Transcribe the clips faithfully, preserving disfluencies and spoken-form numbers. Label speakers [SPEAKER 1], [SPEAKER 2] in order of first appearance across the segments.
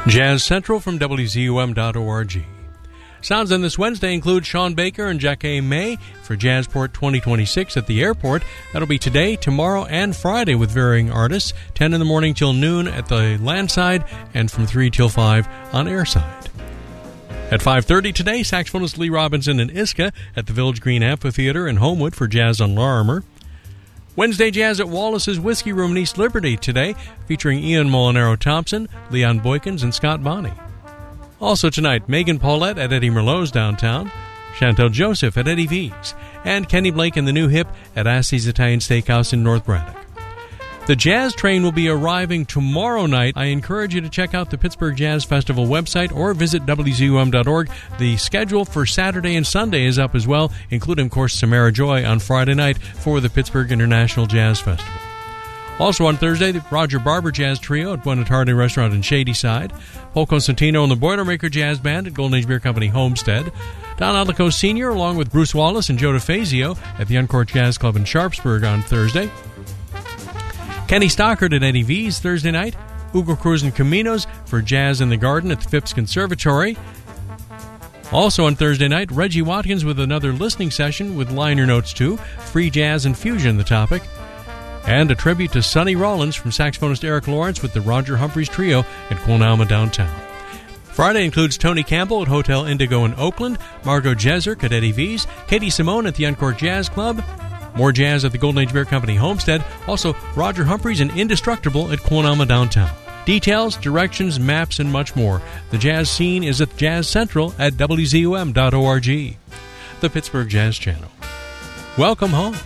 [SPEAKER 1] Jazz Central from W Z U M dot org. Sounds on this Wednesday include Sean Baker and Jackie May for Jazzport twenty twenty-six at the airport. That'll be today, tomorrow, and Friday with varying artists, ten in the morning till noon at the landside and from three till five on airside. At five thirty today, saxophonist Lee Robinson and Iska at the Village Green Amphitheater in Homewood for Jazz on Larimer. Wednesday Jazz at Wallace's Whiskey Room in East Liberty today, featuring Ian Molinaro-Thompson, Leon Boykins, and Scott Bonney. Also tonight, Megan Paulette at Eddie Merlot's downtown, Chantel Joseph at Eddie V's, and Kenny Blake and the New Hip at Assie's Italian Steakhouse in North Braddock. The Jazz Train will be arriving tomorrow night. I encourage you to check out the Pittsburgh Jazz Festival website or visit W Z U M dot org. The schedule for Saturday and Sunday is up as well, including, of course, Samara Joy on Friday night for the Pittsburgh International Jazz Festival. Also on Thursday, the Roger Barber Jazz Trio at Buenos Aires Restaurant in Shadyside, Paul Constantino and the Boilermaker Jazz Band at Golden Age Beer Company Homestead, Don Alico Senior along with Bruce Wallace and Joe DeFazio at the Uncourt Jazz Club in Sharpsburg on Thursday, Kenny Stockard at Eddie V's Thursday night, Hugo Cruz and Caminos for Jazz in the Garden at the Phipps Conservatory. Also on Thursday night, Reggie Watkins with another listening session with liner notes too, free jazz and fusion the topic. And a tribute to Sonny Rollins from saxophonist Eric Lawrence with the Roger Humphreys Trio at Quonalma downtown. Friday includes Tony Campbell at Hotel Indigo in Oakland, Margot Jeserk at Eddie V's, Katie Simone at the Uncourt Jazz Club, more jazz at the Golden Age Beer Company Homestead, also Roger Humphreys and Indestructible at Quonalma downtown. Details, directions, maps, and much more. The jazz scene is at Jazz Central at W Z U M dot org. The Pittsburgh Jazz Channel. Welcome home.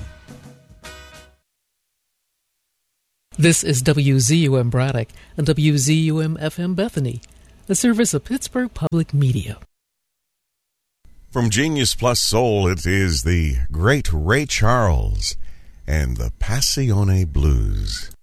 [SPEAKER 2] This is W Z U M Braddock and W Z U M F M Bethany, a service of Pittsburgh Public Media.
[SPEAKER 3] From Genius Plus Soul, it is the great Ray Charles and the Passione Blues.